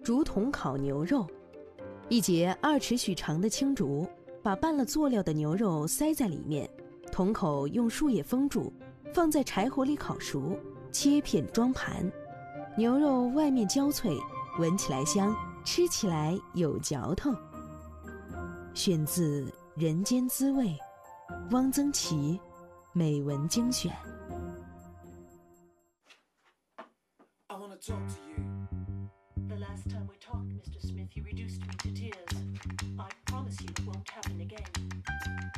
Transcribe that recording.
竹筒烤牛肉。一节2尺许长的青竹，把拌了佐料的牛肉塞在里面，筒口用树叶封住，放在柴火里烤熟，切片装盘。牛肉外面焦脆，闻起来香，吃起来有嚼头。选自《人间滋味》，汪曾祺美文精选。 I want to talk to you. The last time we talked, Mr. Smith, you reduced me to tears. I promise you it won't happen again.